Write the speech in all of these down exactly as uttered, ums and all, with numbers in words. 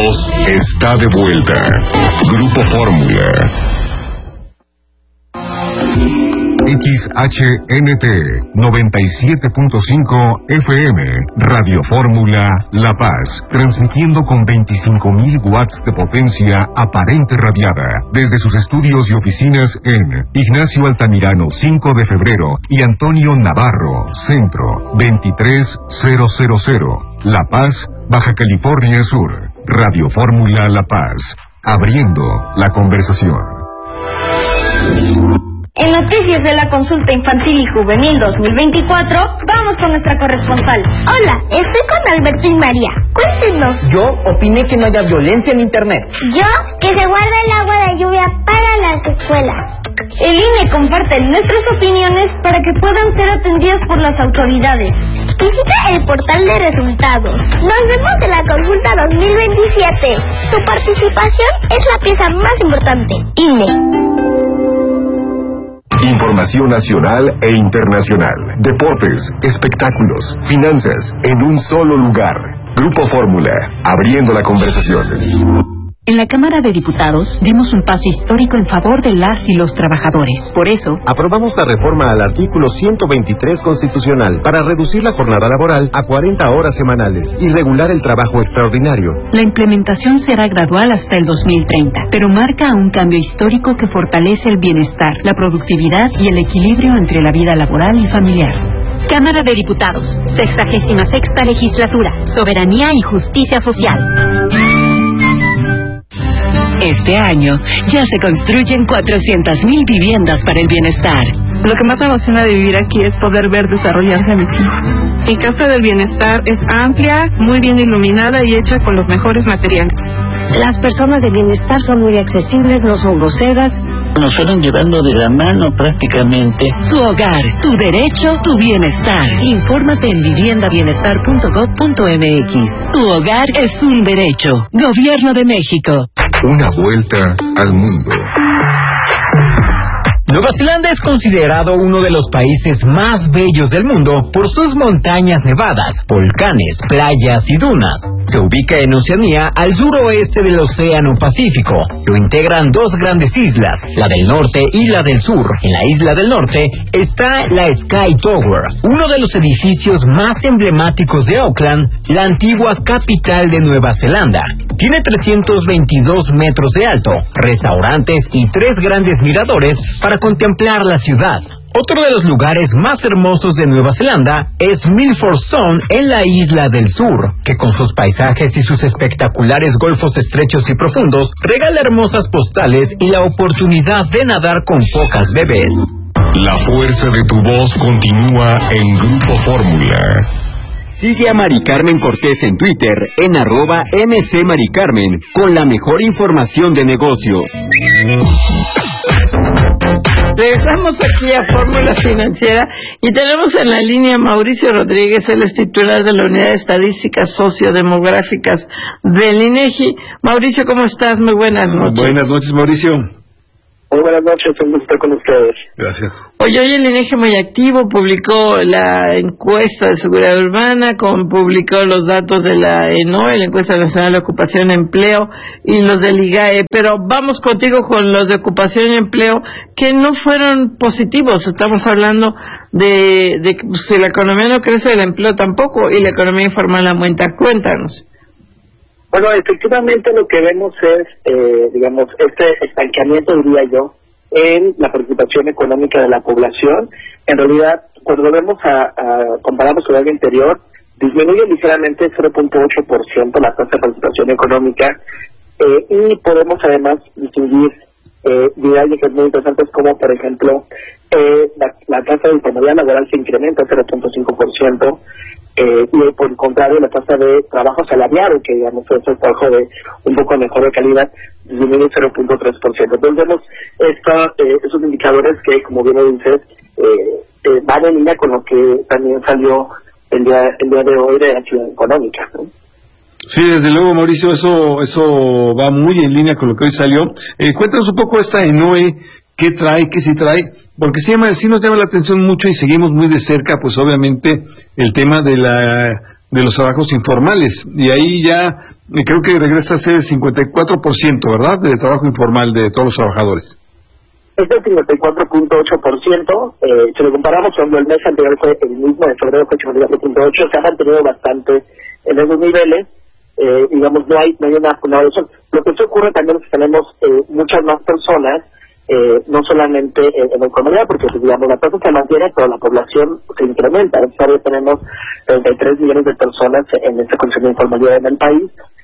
voz está de vuelta. Grupo Fórmula. X H N T noventa y siete punto cinco F M, Radio Fórmula La Paz, transmitiendo con veinticinco mil watts de potencia aparente radiada, desde sus estudios y oficinas en Ignacio Altamirano cinco de febrero y Antonio Navarro, Centro, veintitrés mil, La Paz, Baja California Sur. Radio Fórmula La Paz, abriendo la conversación. En noticias de la consulta infantil y juvenil dos mil veinticuatro, vamos con nuestra corresponsal. Hola, estoy con Alberto y María. Cuéntenos. Yo opiné que no haya violencia en internet. Yo, que se guarde el agua de lluvia para las escuelas. El I N E comparte nuestras opiniones para que puedan ser atendidas por las autoridades. Visita el portal de resultados. Nos vemos en la consulta dos mil veintisiete. Tu participación es la pieza más importante. I N E. Información nacional e internacional. Deportes, espectáculos, finanzas, en un solo lugar. Grupo Fórmula, abriendo la conversación. En la Cámara de Diputados dimos un paso histórico en favor de las y los trabajadores. Por eso, aprobamos la reforma al artículo ciento veintitrés constitucional para reducir la jornada laboral a cuarenta horas semanales y regular el trabajo extraordinario. La implementación será gradual hasta el dos mil treinta, pero marca un cambio histórico que fortalece el bienestar, la productividad y el equilibrio entre la vida laboral y familiar. Cámara de Diputados, sexagésima sexta legislatura, soberanía y justicia social. Este año ya se construyen cuatrocientas mil viviendas para el bienestar. Lo que más me emociona de vivir aquí es poder ver desarrollarse a mis hijos. Mi Casa del Bienestar es amplia, muy bien iluminada y hecha con los mejores materiales. Las personas de bienestar son muy accesibles, no son groseras. Nos fueron llevando de la mano prácticamente. Tu hogar, tu derecho, tu bienestar. Infórmate en vivienda bienestar punto gob punto m x. Tu hogar es un derecho. Gobierno de México. Una vuelta al mundo. Nueva Zelanda es considerado uno de los países más bellos del mundo por sus montañas nevadas, volcanes, playas y dunas. Se ubica en Oceanía, al suroeste del Océano Pacífico. Lo integran dos grandes islas, la del norte y la del sur. En la isla del norte está la Sky Tower, uno de los edificios más emblemáticos de Auckland, la antigua capital de Nueva Zelanda. Tiene trescientos veintidós metros de alto, restaurantes y tres grandes miradores para contemplar la ciudad. Otro de los lugares más hermosos de Nueva Zelanda es Milford Sound en la isla del sur, que con sus paisajes y sus espectaculares golfos estrechos y profundos, regala hermosas postales y la oportunidad de nadar con focas bebés. La fuerza de tu voz continúa en Grupo Fórmula. Sigue a Mari Carmen Cortés en Twitter en arroba mcmaricarmen con la mejor información de negocios. Regresamos aquí a Fórmula Financiera y tenemos en la línea Mauricio Rodríguez, él es titular de la Unidad de Estadísticas Sociodemográficas del INEGI. Mauricio, ¿cómo estás? Muy buenas noches. Buenas noches, Mauricio. Muy buenas noches, un gusto estar con ustedes. Gracias. Hoy, hoy el INEGI muy activo, publicó la encuesta de seguridad urbana, con, publicó los datos de la ENOE, la encuesta nacional de ocupación y empleo, y los del IGAE, pero vamos contigo con los de ocupación y empleo, que no fueron positivos. Estamos hablando de, de que pues, si la economía no crece, el empleo tampoco, y la economía informal aumenta. Cuéntanos. Bueno, efectivamente lo que vemos es, eh, digamos, este estancamiento, diría yo, en la participación económica de la población. En realidad, cuando vemos a, a comparamos con el año anterior, disminuye ligeramente cero punto ocho por ciento la tasa de participación económica, eh, y podemos además distinguir eh, dinámicas muy interesantes como, por ejemplo, eh, la, la tasa de informalidad laboral se incrementa cero punto cinco por ciento, Eh, y por el contrario la tasa de trabajo asalariado, que digamos es el trabajo de un poco mejor de calidad, disminuye cero punto tres por ciento. Entonces vemos esta, eh, esos indicadores que, como bien lo dices, eh, eh, van en línea con lo que también salió el día, el día de hoy de la actividad económica, ¿no? Sí, desde luego, Mauricio, eso eso va muy en línea con lo que hoy salió. Eh, cuéntanos un poco esta ENOE, qué trae, qué sí trae, porque sí, sí nos llama la atención mucho y seguimos muy de cerca, pues obviamente, el tema de la de los trabajos informales. Y ahí ya y creo que regresa a ser el cincuenta y cuatro por ciento, ¿verdad?, de trabajo informal de todos los trabajadores. Es del cincuenta y cuatro punto ocho por ciento, eh, si lo comparamos cuando el mes anterior fue el mismo, de febrero fue cincuenta y cuatro punto ocho por ciento, se ha mantenido bastante en esos niveles, eh, digamos, no hay, no hay una, una variación. Lo que sí ocurre también es que tenemos eh, muchas más personas, eh, no solamente en, en la informalidad, porque pues, digamos, la tasa se mantiene, pero la población se incrementa. Ahora tenemos treinta y tres millones de personas en esta condición de informalidad en el país,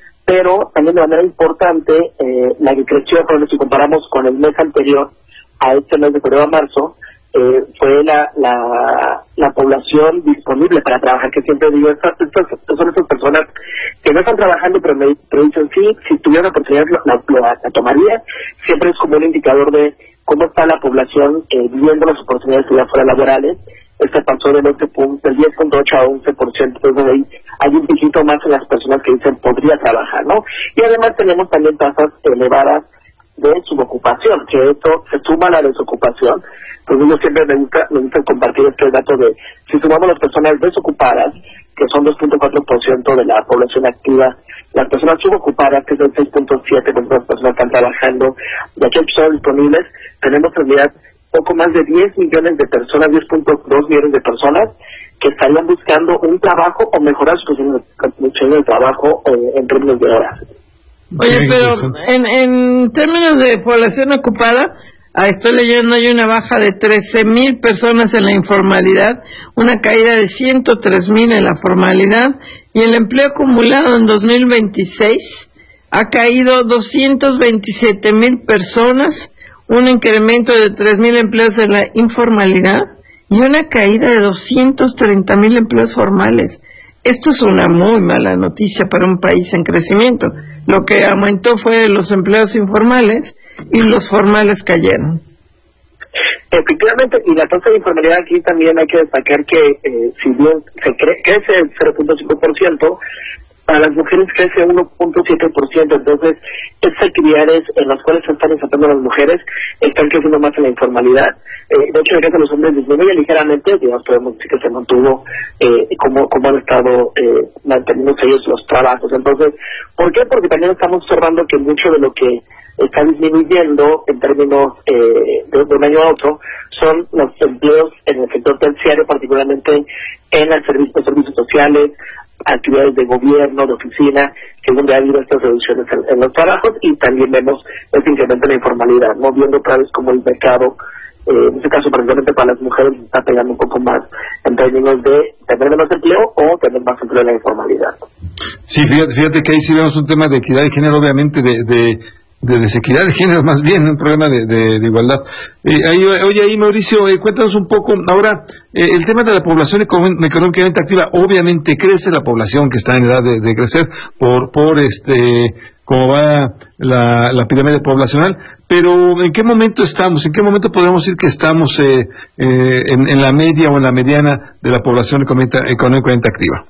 pero también de manera importante, eh, la que creció, por ejemplo, si comparamos con el mes anterior, a este mes de febrero a marzo, eh, fue la, la la población disponible para trabajar, que siempre digo, estas, estas son esas personas que no están trabajando, pero me pero dicen, sí, si tuviera la oportunidad la, la, la tomaría. Siempre es como un indicador de cómo está la población eh, viendo las oportunidades que ya fuera laborales. Este pasó del once punto, del diez punto ocho a once por ciento, entonces ahí hay un piquito más en las personas que dicen podría trabajar, ¿no? Y además tenemos también tasas elevadas de subocupación, que esto se suma a la desocupación. Entonces yo siempre me gusta, me gusta compartir este dato de, si sumamos las personas desocupadas, que son dos punto cuatro por ciento de la población activa, las personas subocupadas, que es el seis punto siete por ciento de las personas que están trabajando, y aquí son disponibles, tenemos en realidad poco más de diez millones de personas, diez punto dos millones de personas, que estarían buscando un trabajo o mejorar su condición de trabajo eh, en términos de horas. Oye, pero en, en términos de población ocupada, ah, estoy leyendo, hay una baja de trece mil personas en la informalidad, una caída de ciento tres mil en la formalidad, y el empleo acumulado en dos mil veintiséis ha caído doscientos veintisiete mil personas, un incremento de tres mil empleos en la informalidad y una caída de doscientos treinta mil empleos formales. Esto es una muy mala noticia para un país en crecimiento. Lo que aumentó fue los empleos informales y los formales cayeron. Efectivamente, y la tasa de informalidad aquí también hay que destacar que eh, si bien se cre crece el cero punto cinco por ciento, para las mujeres crece uno punto siete por ciento, entonces estas actividades en las cuales se están insertando las mujeres están creciendo más en la informalidad. Eh, de hecho, en los hombres disminuye ligeramente, digamos, podemos decir que se mantuvo eh, como, como han estado eh, manteniendo ellos los trabajos. Entonces, ¿por qué? Porque también estamos observando que mucho de lo que está disminuyendo en términos eh, de, de un año a otro son los empleos en el sector terciario, particularmente en el servicio, los servicios sociales, actividades de gobierno, de oficina, que es donde ha habido estas reducciones en, en los trabajos, y también vemos este incremento en la informalidad, ¿no? Viendo otra vez como el mercado, eh, en este caso particularmente para las mujeres, está pegando un poco más en términos de tener menos empleo o tener más empleo en la informalidad. Sí, fíjate, fíjate que ahí sí vemos un tema de equidad de género, obviamente de... de... de desequidad de género, más bien, un problema de, de, de igualdad. Eh, ahí, oye, ahí Mauricio, eh, cuéntanos un poco, ahora, eh, el tema de la población económicamente activa, obviamente crece la población que está en edad de, de crecer por, por este, cómo va la, la pirámide poblacional, pero ¿en qué momento estamos? ¿En qué momento podemos decir que estamos eh, eh, en, en la media o en la mediana de la población económicamente activa?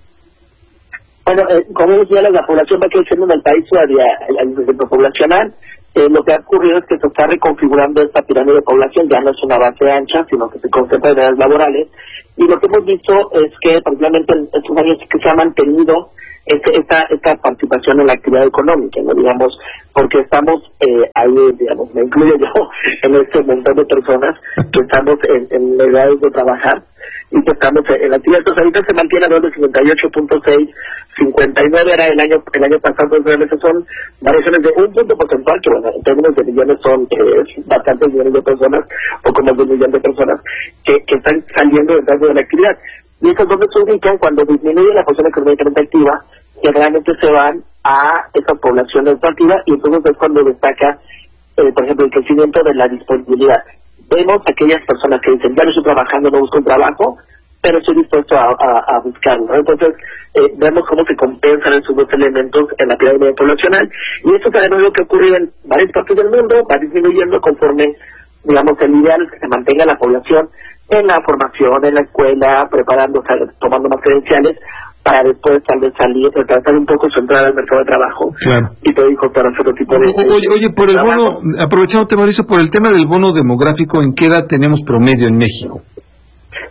Bueno, eh, como decía, la población va creciendo en el país todavía, el crecimiento poblacional. Eh, lo que ha ocurrido es que se está reconfigurando esta pirámide de población, ya no es una base ancha, sino que se concentra en áreas laborales. Y lo que hemos visto es que, particularmente en estos años, que se ha mantenido este, esta esta participación en la actividad económica, ¿no? Digamos, porque estamos eh, ahí, digamos, me incluyo yo en este montón de personas que estamos en, en la edad de trabajar y que estamos en la actividad. Entonces ahorita se mantiene alrededor de cincuenta y ocho punto seis, cincuenta y nueve era el año el año pasado, entonces son variaciones de un punto porcentual, que bueno, en términos de millones son eh, bastantes millones de personas, poco más de un millón de personas, que, que están saliendo del rango de la actividad. Y eso es donde se ubican cuando disminuye la población económicamente activa, que realmente se van a esa población activa, y entonces es cuando destaca, eh, por ejemplo, el crecimiento de la disponibilidad. Vemos aquellas personas que dicen, ya no estoy trabajando, no busco un trabajo, pero estoy dispuesto a, a, a buscarlo, ¿no? Entonces, eh, vemos cómo se compensan esos dos elementos en la pirámide poblacional, y esto también es lo que ocurre en varias partes del mundo, va disminuyendo conforme, digamos, el ideal es que se mantenga la población en la formación, en la escuela, preparando, tomando más credenciales, para después tal vez salir, tratar un poco su entrada al mercado de trabajo, claro, y te dijo para hacer otro tipo de... Oye, oye, por el trabajo. bono, aprovechándote, Mauricio, por el tema del bono demográfico, ¿en qué edad tenemos promedio en México?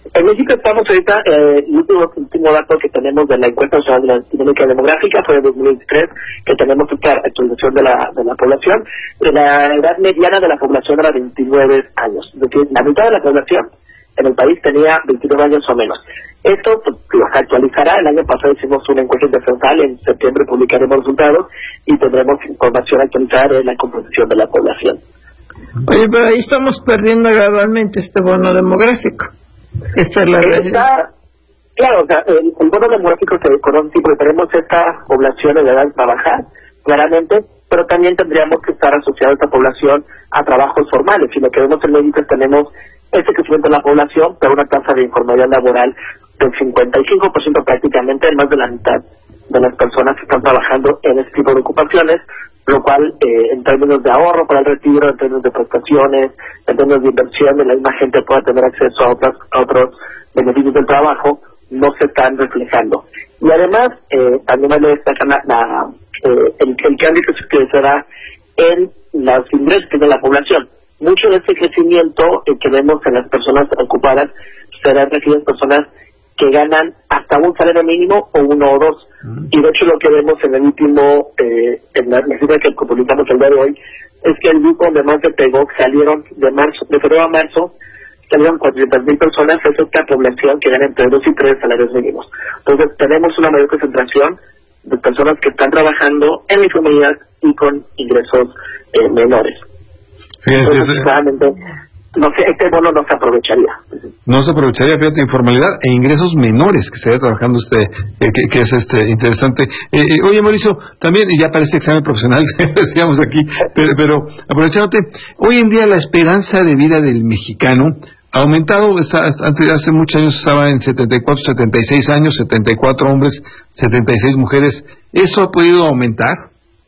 En México estamos ahorita, eh, el último, último dato que tenemos de la encuesta nacional de la dinámica demográfica fue de dos mil veintitrés, que tenemos esta actualización de la, de la población. De la edad mediana de la población era veintinueve años, es decir, la mitad de la población en el país tenía veintinueve años o menos. Esto pues, lo actualizará. El año pasado hicimos una encuesta internacional, en septiembre publicaremos resultados y tendremos información actualizada de la composición de la población. Oye, pero ahí estamos perdiendo gradualmente este bono demográfico. Esta es la realidad. Claro, o sea, el, el bono demográfico se conoce porque tenemos esta población de edad para bajar, claramente, pero también tendríamos que estar asociados a esta población a trabajos formales. Si lo que vemos en México tenemos ese crecimiento de la población, pero una tasa de informalidad laboral del cincuenta y cinco por ciento prácticamente, más de la mitad de las personas que están trabajando en este tipo de ocupaciones, lo cual eh, en términos de ahorro para el retiro, en términos de prestaciones, en términos de inversión, de la misma gente pueda tener acceso a, otras, a otros beneficios del trabajo, no se están reflejando. Y además, eh, también hay que destacar la, la, eh, el, el cambio que se da en los ingresos de la población. Mucho de este crecimiento eh, que vemos en las personas ocupadas será referido a personas que ganan hasta un salario mínimo o uno o dos. Y de hecho lo que vemos en el último, eh, en la cifra que publicamos el día de hoy, es que el grupo donde más se pegó salieron de marzo, de febrero a marzo, salieron cuatrocientas mil personas, es esta población que gana entre dos y tres salarios mínimos. Entonces tenemos una mayor concentración de personas que están trabajando en la informalidad y con ingresos eh, menores. Fíjense, Entonces, claramente, no sé, este bono no se aprovecharía. No se aprovecharía, fíjate, informalidad e ingresos menores que se vaya trabajando este, eh, que, que es este interesante. Eh, eh, oye, Mauricio, también, y ya parece examen profesional, decíamos aquí, pero, pero aprovechándote, hoy en día la esperanza de vida del mexicano ha aumentado. Está, antes, hace muchos años estaba en setenta y cuatro, setenta y seis años, setenta y cuatro hombres, setenta y seis mujeres. ¿Esto ha podido aumentar?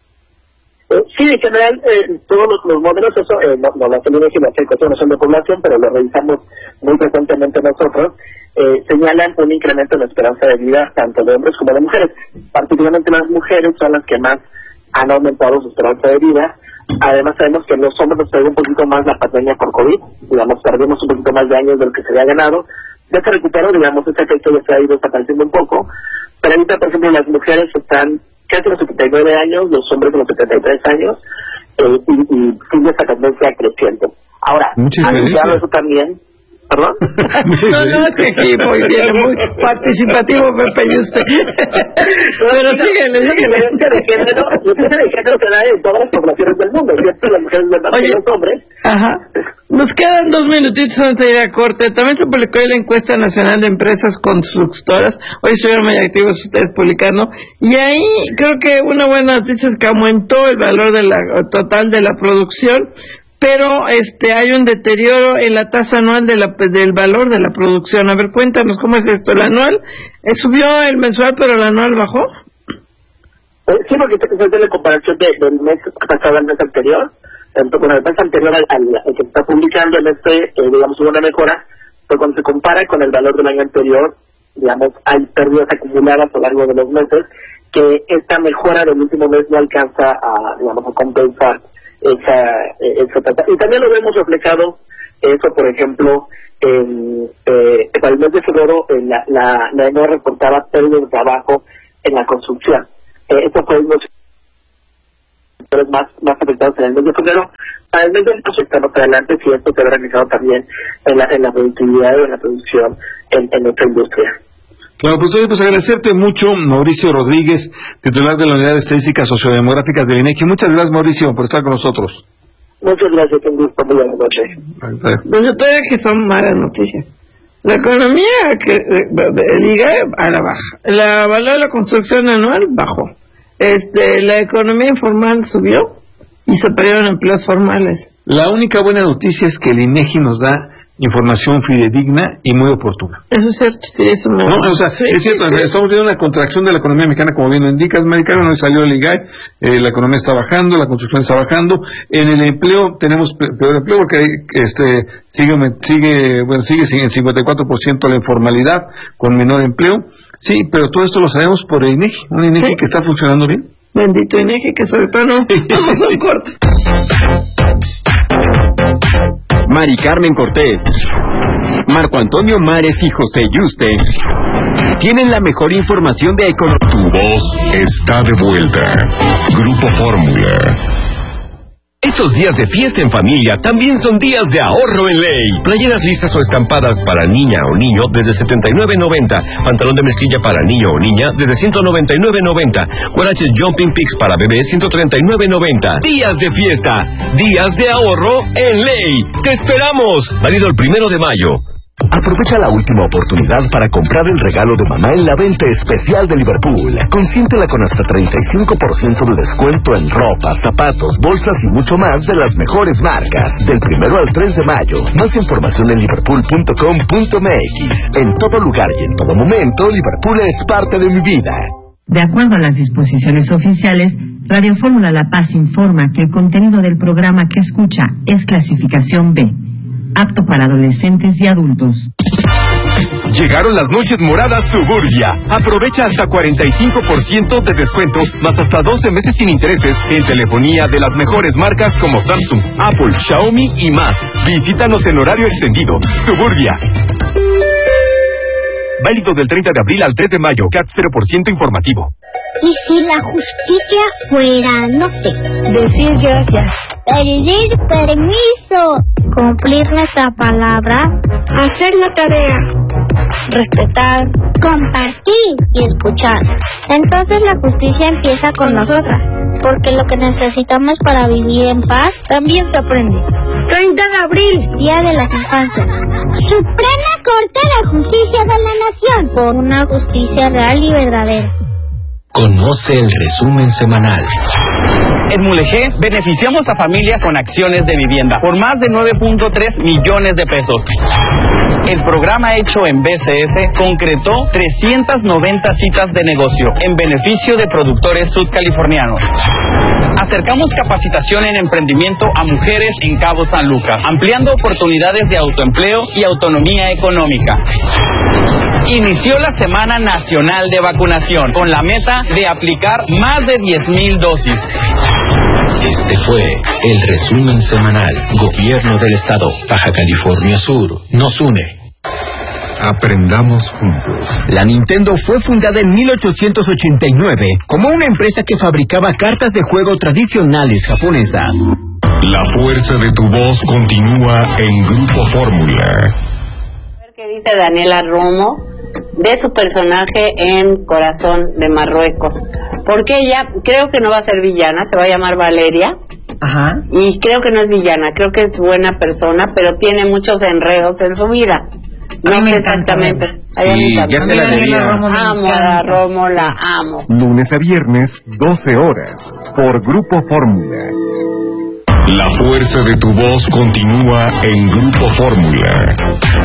Sí, en general, eh, todos los, los modelos, eso eh, no, no lo hacen INEGI, no hacen conocen de población, pero lo revisamos muy frecuentemente nosotros, eh, señalan un incremento en la esperanza de vida tanto de hombres como de mujeres. Particularmente las mujeres son las que más han aumentado su esperanza de vida. Además sabemos que los hombres nos pegó un poquito más la pandemia por COVID, digamos, perdimos un poquito más de años de lo que se había ganado. Ya se recuperó, digamos, ese efecto ya se ha ido desapareciendo un poco, pero ahorita, por ejemplo, las mujeres están casi los setenta y nueve años, los hombres de los setenta y tres años, eh, y, y sigue esta tendencia creciente. Ahora, asociado eso también, ¿perdón? No, no, es que aquí muy bien, muy participativo, Pepe, y usted. Pero síguele, síguele. La diferencia de género, la diferencia de género se da en todas las poblaciones del mundo, ¿cierto? Las mujeres ven más que los hombres. Ajá. Nos quedan dos minutitos antes de ir a corte. También se publicó la encuesta nacional de empresas constructoras. Hoy estuvieron muy activos ustedes publicando. Y ahí creo que una buena noticia es que aumentó el valor de la total de la producción, pero este hay un deterioro en la tasa anual de la, del valor de la producción. A ver, cuéntanos cómo es esto. ¿El anual eh, subió el mensual, pero el anual bajó? Eh, sí, porque se hace la comparación de, del mes pasado al mes anterior. Tanto con el mes anterior al, al, al que se está publicando, en este, eh, digamos, hubo una mejora, pero cuando se compara con el valor del año anterior, digamos, hay pérdidas acumuladas a lo largo de los meses, que esta mejora del último mes no alcanza a, digamos, a compensar esa, esa tasa. Y también lo vemos reflejado, eso, por ejemplo, en, eh, para el mes de febrero, en la, la, la E N O reportaba pérdidas de trabajo en la construcción. Eh, esto fue unos más más afectados en el mes de febrero. Para el mes de marzo estamos adelante, si esto se ha realizado también en la, en la productividad y en la producción en, en nuestra industria. Claro, pues oye, pues agradecerte mucho, Mauricio Rodríguez, titular de la Unidad de Estadísticas Sociodemográficas del INEGI. Muchas gracias, Mauricio, por estar con nosotros. Muchas gracias, un gusto, muy buenas noches. Pues yo todavía que son malas noticias. La economía, que el I G A E a la baja. La valor de la construcción anual bajó. Este, la economía informal subió y se perdieron empleos formales. La única buena noticia es que el INEGI nos da información fidedigna y muy oportuna. Eso es cierto, sí, eso me... No, o sea, sí, es cierto, sí, sí. Estamos viendo una contracción de la economía mexicana, como bien lo indicas, Maricano, hoy salió el I G A E, eh, la economía está bajando, la construcción está bajando, en el empleo tenemos peor empleo porque este sigue, sigue, bueno, sigue en cincuenta y cuatro por ciento la informalidad, con menor empleo. Sí, pero todo esto lo sabemos por el INEGI, un INEGI sí. que está funcionando bien. Bendito INEGI, que sobre todo no, sí. Vamos a un corte. Mari Carmen Cortés, Marco Antonio Mares y José Yuste tienen la mejor información de economía. Tu voz está de vuelta. Grupo Fórmula. Estos días de fiesta en familia también son días de ahorro en Ley. Playeras lisas o estampadas para niña o niño desde setenta y nueve noventa. Pantalón de mezclilla para niño o niña desde ciento noventa y nueve noventa. Guaraches Jumping Picks para bebé ciento treinta y nueve noventa. Días de fiesta, días de ahorro en Ley. ¡Te esperamos! Válido el primero de mayo. Aprovecha la última oportunidad para comprar el regalo de mamá en la venta especial de Liverpool. Consiéntela con hasta treinta y cinco por ciento de descuento en ropa, zapatos, bolsas y mucho más de las mejores marcas. Del primero al tres de mayo. Más información en liverpool punto com punto m x. En todo lugar y en todo momento, Liverpool es parte de mi vida. De acuerdo a las disposiciones oficiales, Radio Fórmula La Paz informa que el contenido del programa que escucha es clasificación B, apto para adolescentes y adultos. Llegaron las noches moradas Suburbia. Aprovecha hasta cuarenta y cinco por ciento de descuento, más hasta doce meses sin intereses en telefonía de las mejores marcas como Samsung, Apple, Xiaomi y más. Visítanos en horario extendido. Suburbia. Válido del treinta de abril al tres de mayo. C A T cero por ciento informativo. ¿Y si la justicia fuera, no sé, decir gracias, pedir permiso, cumplir nuestra palabra, hacer la tarea, respetar, compartir y escuchar? Entonces la justicia empieza con nosotras, porque lo que necesitamos para vivir en paz también se aprende. treinta de abril, Día de las Infancias. Suprema Corte de Justicia de la Nación, por una justicia real y verdadera. Conoce el resumen semanal. En Mulegé beneficiamos a familias con acciones de vivienda por más de nueve punto tres millones de pesos. El programa hecho en B C S concretó trescientas noventa citas de negocio en beneficio de productores sudcalifornianos. Acercamos capacitación en emprendimiento a mujeres en Cabo San Lucas, ampliando oportunidades de autoempleo y autonomía económica. Inició la Semana Nacional de Vacunación con la meta de aplicar más de diez mil dosis. Este fue el resumen semanal. Gobierno del Estado, Baja California Sur, nos une. Aprendamos juntos. La Nintendo fue fundada en mil ochocientos ochenta y nueve como una empresa que fabricaba cartas de juego tradicionales japonesas. La fuerza de tu voz continúa en Grupo Fórmula. ¿Qué dice Daniela Romo de su personaje en Corazón de Marruecos? Porque ella creo que no va a ser villana, se va a llamar Valeria. Ajá. Y creo que no es villana, creo que es buena persona, pero tiene muchos enredos en su vida. No sé exactamente. Sí, ya se la debía. Amo a Romo, la amo. Lunes a viernes, doce horas, por Grupo Fórmula. La fuerza de tu voz continúa en Grupo Fórmula.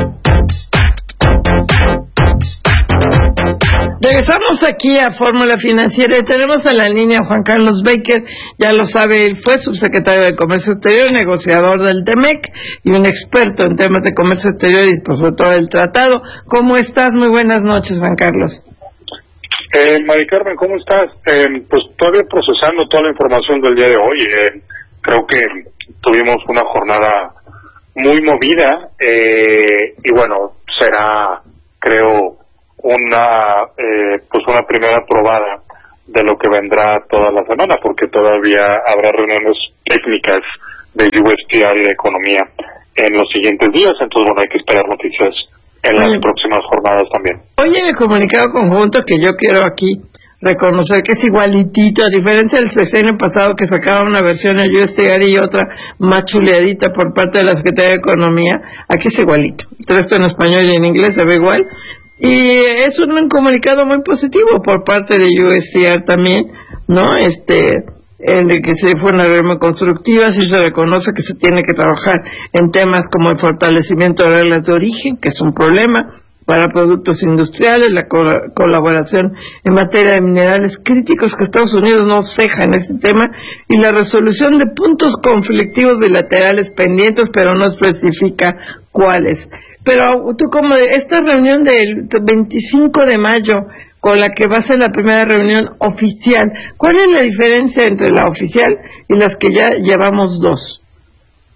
Regresamos aquí a Fórmula Financiera y tenemos a la línea Juan Carlos Baker. Ya lo sabe, él fue subsecretario de Comercio Exterior, negociador del T M E C y un experto en temas de comercio exterior y por sobre todo el tratado. ¿Cómo estás? Muy buenas noches, Juan Carlos. Eh, Mari Carmen, ¿cómo estás? Eh, pues todavía procesando toda la información del día de hoy. Eh, creo que tuvimos una jornada muy movida eh, y bueno, será, creo, una eh, pues una primera probada de lo que vendrá toda la semana, porque todavía habrá reuniones técnicas de U S T R y de economía en los siguientes días, entonces bueno, hay que esperar noticias en las Oye, próximas jornadas también. Oye, en el comunicado conjunto que yo quiero aquí reconocer que es igualitito, a diferencia del sexenio pasado que sacaba una versión en U S T R y otra más chuleadita por parte de la Secretaría de Economía, aquí es igualito. El resto en español y en inglés se ve igual. Y es un comunicado muy positivo por parte de U S T R también, ¿no? Este, en el que se fue una reforma constructiva, sí se reconoce que se tiene que trabajar en temas como el fortalecimiento de reglas de origen, que es un problema para productos industriales, la co- colaboración en materia de minerales críticos, que Estados Unidos no ceja en ese tema, y la resolución de puntos conflictivos bilaterales pendientes, pero no especifica cuáles. Pero tú, como de esta reunión del veinticinco de mayo, con la que va a ser la primera reunión oficial, ¿cuál es la diferencia entre la oficial y las que ya llevamos dos?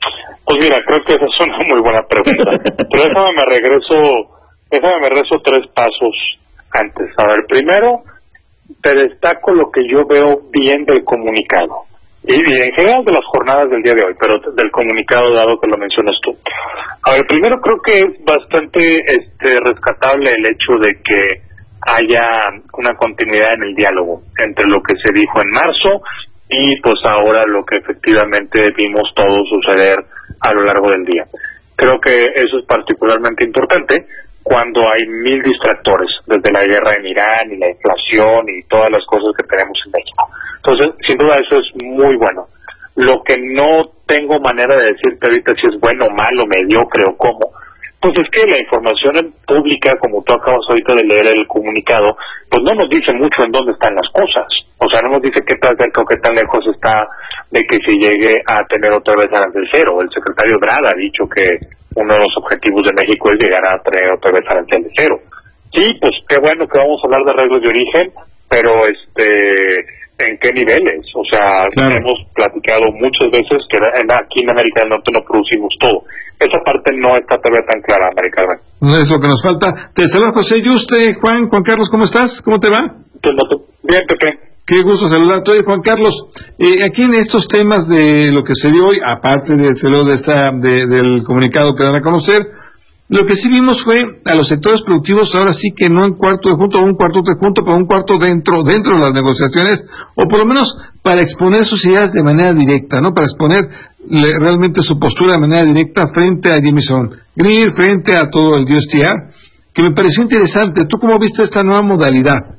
Pues mira, creo que esa es una muy buena pregunta. Pero déjame me regreso, déjame me regreso tres pasos antes. A ver, primero, te destaco lo que yo veo bien del comunicado. Y, y en general de las jornadas del día de hoy, pero del comunicado dado que lo mencionas tú. A ver, primero creo que es bastante este, rescatable el hecho de que haya una continuidad en el diálogo entre lo que se dijo en marzo y pues ahora lo que efectivamente vimos todos suceder a lo largo del día. Creo que eso es particularmente importante cuando hay mil distractores, desde la guerra en Irán y la inflación y todas las cosas que tenemos en México. Entonces, sin duda eso es muy bueno. Lo que no tengo manera de decirte ahorita si es bueno, malo, mediocre o cómo, pues es que la información pública, como tú acabas ahorita de leer el comunicado, pues no nos dice mucho en dónde están las cosas. O sea, no nos dice qué tan cerca o qué tan lejos está de que se llegue a tener otra vez arancel cero. El secretario Ebrard ha dicho que uno de los objetivos de México es llegar a tener otra vez arancel de cero. Sí, pues qué bueno que vamos a hablar de arreglos de origen, pero este, ¿en qué niveles? O sea, claro. Hemos platicado muchas veces que aquí en América del Norte no producimos todo. Esa parte no está todavía tan clara, María Carmen. No es lo que nos falta. Te saluda José Yuste. Juan, Juan Carlos, ¿cómo estás? ¿Cómo te va? Bien, Pepe. Qué gusto saludarte. Oye, Juan Carlos, eh, aquí en estos temas de lo que se dio hoy, aparte de, de esta, de, del comunicado que dan a conocer, lo que sí vimos fue a los sectores productivos, ahora sí que no en cuarto de junto, un cuarto de junto, pero un cuarto dentro, dentro de las negociaciones, o por lo menos para exponer sus ideas de manera directa, ¿no? Para exponer le, realmente su postura de manera directa frente a Jamieson Greer, frente a todo el U S T R, que me pareció interesante. ¿Tú cómo viste esta nueva modalidad?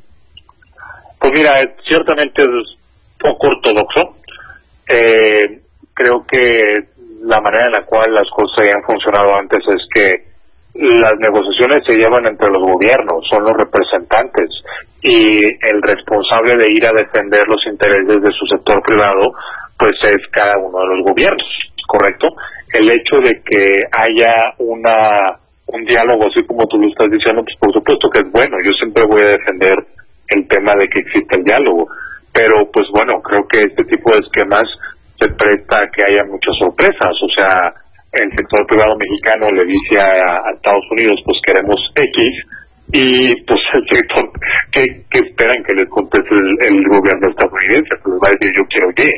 Pues mira, ciertamente es poco ortodoxo. Eh, creo que la manera en la cual las cosas habían funcionado antes es que las negociaciones se llevan entre los gobiernos, son los representantes, y el responsable de ir a defender los intereses de su sector privado, pues es cada uno de los gobiernos, ¿correcto? El hecho de que haya una un diálogo, así como tú lo estás diciendo, pues por supuesto que es bueno. Yo siempre voy a defender el tema de que exista el diálogo, pero pues bueno, creo que este tipo de esquemas se presta a que haya muchas sorpresas. O sea, el sector privado mexicano le dice a, a Estados Unidos, pues queremos X, y pues el sector que, que esperan que les conteste el, el gobierno estadounidense, pues va a decir yo quiero Y.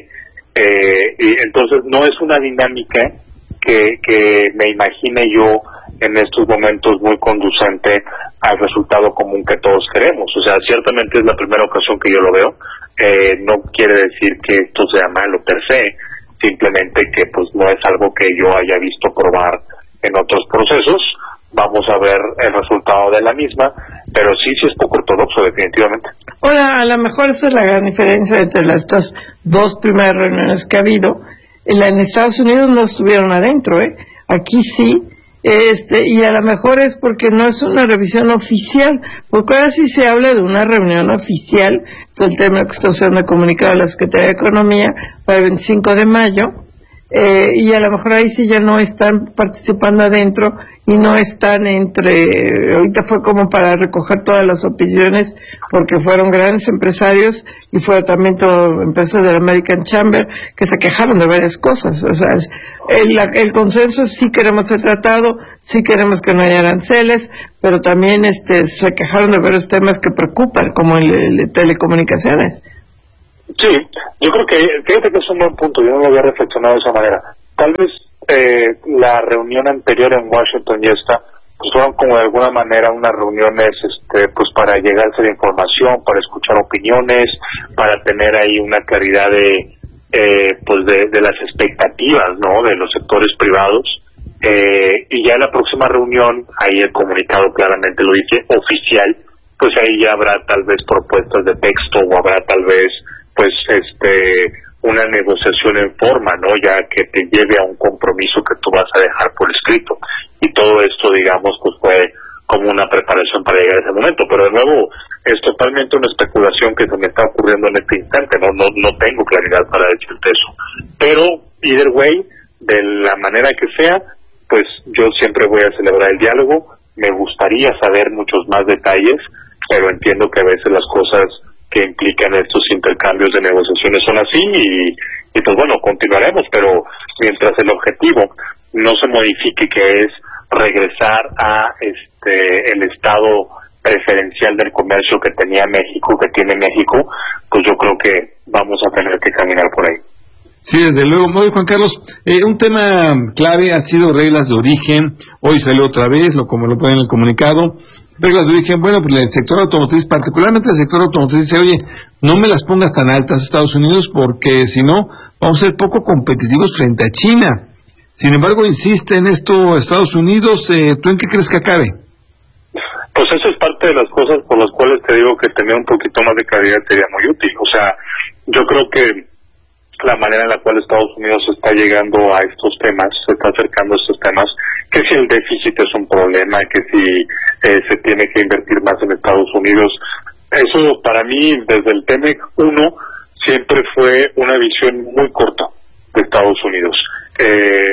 Eh, y entonces no es una dinámica que, que me imagine yo en estos momentos muy conducente al resultado común que todos queremos. O sea, ciertamente es la primera ocasión que yo lo veo. Eh, no quiere decir que esto sea malo per se, simplemente que pues no es algo que yo haya visto probar en otros procesos. Vamos a ver el resultado de la misma, pero sí, sí es poco ortodoxo, definitivamente. Ahora, a lo mejor esa es la gran diferencia entre las, estas dos primeras reuniones que ha habido. En, la, en Estados Unidos no estuvieron adentro, ¿eh? Aquí sí. Este, y a lo mejor es porque no es una revisión oficial, porque ahora sí se habla de una reunión oficial. Es el tema que está siendo comunicado a la Secretaría de Economía para el veinticinco de mayo, eh, y a lo mejor ahí sí ya no están participando adentro y no están entre, ahorita fue como para recoger todas las opiniones, porque fueron grandes empresarios y fue también todo empresas del American Chamber que se quejaron de varias cosas. O sea, el, el consenso es sí queremos el tratado, sí queremos que no haya aranceles, pero también este se quejaron de varios temas que preocupan, como el, el telecomunicaciones. Sí, yo creo que, fíjate que es un buen punto, yo no lo había reflexionado de esa manera. Tal vez eh, la reunión anterior en Washington y esta, pues fueron como de alguna manera unas reuniones este, pues para llegarse de información, para escuchar opiniones, para tener ahí una claridad de eh, pues de, de las expectativas, ¿no?, de los sectores privados. Eh, y ya en la próxima reunión, ahí el comunicado claramente lo dice, oficial, pues ahí ya habrá tal vez propuestas de texto o habrá tal vez pues este una negociación en forma, ¿no?, ya que te lleve a un compromiso que tú vas a dejar por escrito. Y todo esto, digamos, pues fue como una preparación para llegar a ese momento. Pero de nuevo, es totalmente una especulación que se me está ocurriendo en este instante, no no no tengo claridad para decirte eso. Pero, either way, de la manera que sea, pues yo siempre voy a celebrar el diálogo. Me gustaría saber muchos más detalles, pero entiendo que a veces las cosas que implican estos intercambios de negociaciones son así y, y pues bueno, continuaremos, pero mientras el objetivo no se modifique, que es regresar a este el estado preferencial del comercio que tenía México, que tiene México, pues yo creo que vamos a tener que caminar por ahí. Sí, desde luego. Muy Juan Carlos, eh, un tema clave ha sido reglas de origen. Hoy salió otra vez, lo como lo ponen en el comunicado. Reglas de origen, bueno, pues el sector automotriz, particularmente el sector automotriz, dice, oye, no me las pongas tan altas Estados Unidos porque si no, vamos a ser poco competitivos frente a China. Sin embargo, insiste en esto Estados Unidos, eh, ¿tú en qué crees que acabe? Pues eso es parte de las cosas por las cuales te digo que tener un poquito más de claridad sería muy útil. O sea, yo creo que la manera en la cual Estados Unidos está llegando a estos temas, se está acercando a estos temas, que si el déficit es un problema, que si eh, se tiene que invertir más en Estados Unidos, eso para mí desde el T M E C uno siempre fue una visión muy corta de Estados Unidos. Eh,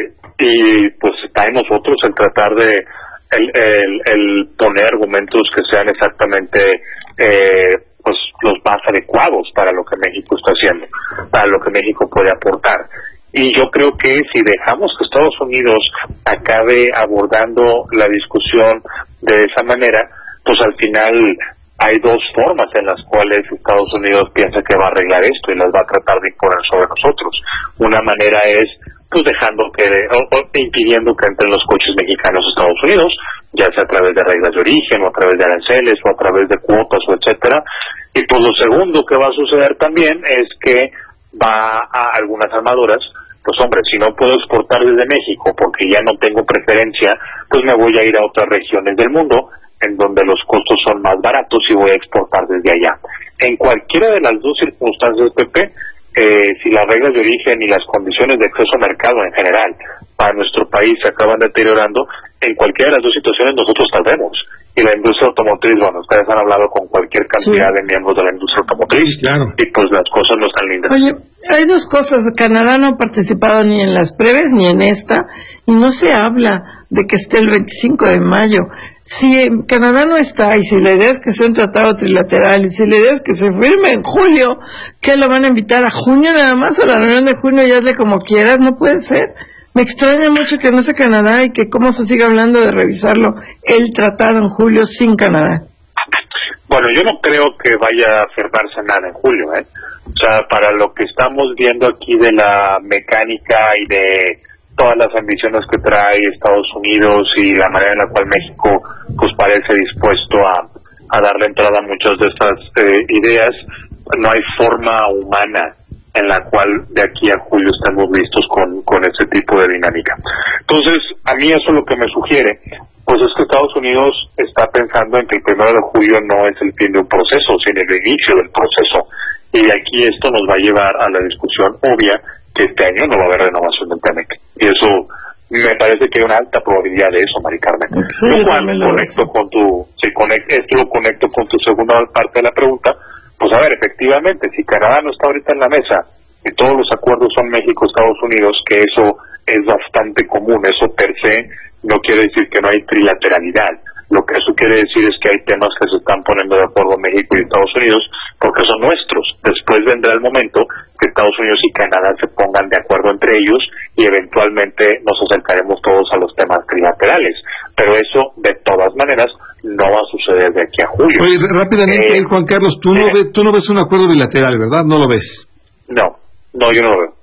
y pues está en nosotros el tratar de el, el, el poner argumentos que sean exactamente eh, pues los más adecuados para lo que México está haciendo, para lo que México puede aportar. Y yo creo que si dejamos que Estados Unidos acabe abordando la discusión de esa manera, pues al final hay dos formas en las cuales Estados Unidos piensa que va a arreglar esto y las va a tratar de imponer sobre nosotros. Una manera es pues dejando que, o, o impidiendo que entren los coches mexicanos a Estados Unidos, ya sea a través de reglas de origen, o a través de aranceles, o a través de cuotas, o etcétera. Y pues lo segundo que va a suceder también es que va a algunas armadoras, pues hombre, si no puedo exportar desde México porque ya no tengo preferencia, pues me voy a ir a otras regiones del mundo en donde los costos son más baratos y voy a exportar desde allá. En cualquiera de las dos circunstancias, Pepe, eh, si las reglas de origen y las condiciones de acceso al mercado en general para nuestro país se acaban deteriorando, en cualquiera de las dos situaciones nosotros tardemos. Y la industria automotriz, bueno, ustedes han hablado con cualquier cantidad sí. de miembros de la industria automotriz, sí, claro. y pues las cosas no están lindas. Oye, hay dos cosas. Canadá no ha participado ni en las previas ni en esta, y no se habla de que esté el veinticinco de mayo. Si Canadá no está, y si la idea es que sea un tratado trilateral, y si la idea es que se firme en julio, ¿qué lo van a invitar a junio nada más? A la reunión de junio y hazle como quieras, no puede ser. Me extraña mucho que no sea Canadá y que cómo se siga hablando de revisarlo el tratado en julio sin Canadá. Bueno, yo no creo que vaya a firmarse nada en julio, ¿eh? O sea, para lo que estamos viendo aquí de la mecánica y de todas las ambiciones que trae Estados Unidos y la manera en la cual México pues parece dispuesto a, a darle entrada a muchas de estas eh, ideas, no hay forma humana en la cual de aquí a julio estamos listos con, con ese tipo de dinámica. Entonces, a mí eso lo que me sugiere, pues es que Estados Unidos está pensando en que el primero de julio no es el fin de un proceso, sino el inicio del proceso. Y de aquí esto nos va a llevar a la discusión obvia que este año no va a haber renovación del T M E C. Y eso me parece que hay una alta probabilidad de eso, Mari Carmen. Sí, lo cual conecto con tu, si conecto, esto lo conecto con tu segunda parte de la pregunta. Pues a ver, efectivamente, si Canadá no está ahorita en la mesa y todos los acuerdos son México-Estados Unidos, que eso es bastante común, eso per se no quiere decir que no hay trilateralidad. Lo que eso quiere decir es que hay temas que se están poniendo de acuerdo México y Estados Unidos porque son nuestros. Después vendrá el momento que Estados Unidos y Canadá se pongan de acuerdo entre ellos y eventualmente nos acercaremos todos a los temas trilaterales. Pero eso, de todas maneras, no va a suceder de aquí a julio. Oye, rápidamente, eh, Juan Carlos, tú no, eh, ves, tú no ves un acuerdo bilateral, ¿verdad? No lo ves. No, no, yo no lo veo.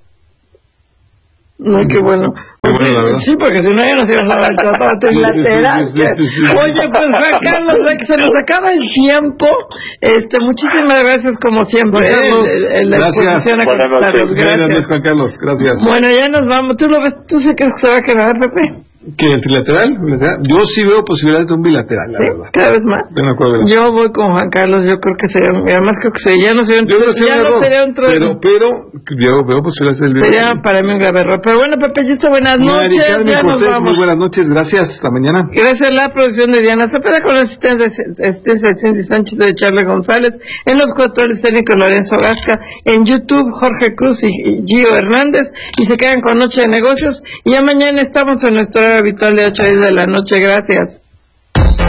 No, qué bueno. Bueno, sí, porque si no ya no se iba a hablar del tratado trilateral. Sí, sí, sí, sí, sí. Oye, pues Juan Carlos, que se nos acaba el tiempo. Este, muchísimas gracias como siempre. En la exposición a contestarlos. Gracias. Gracias, Juan Carlos. Gracias. Bueno, ya nos vamos. ¿Tú lo ves? ¿Tú sí crees que se va a quedar, Pepe? ¿Que el trilateral? Yo sí veo posibilidades de un bilateral, ¿sí? La verdad. Cada vez más. Yo voy con Juan Carlos, yo creo que sería, además creo que sería, ya no sería un, yo creo que ya no error, sería un pero, pero yo veo posibilidades del sería bilateral. Para mí un grave error. Pero bueno, Pepe, yo estoy buenas noches. Mari Carmen ya Cortés, nos vamos. Muy buenas noches, gracias, hasta mañana. Gracias a la producción de Diana Cepeda con la asistencia de Cindy Sánchez y de Charles González, en los controles técnicos Lorenzo Gasca, en YouTube Jorge Cruz y Gio Hernández, y se quedan con Noche de Negocios, y ya mañana estamos en nuestro hora habitual de ocho a diez de la noche. Gracias.